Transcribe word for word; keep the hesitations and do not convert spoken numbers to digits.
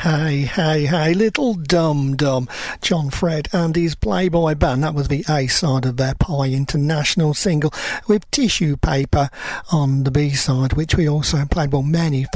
Hey, hey, hey, little dum dum. John Fred and his Playboy Band. That was the A side of their Pie International single, with Tissue Paper on the B side, which we also played. Well, many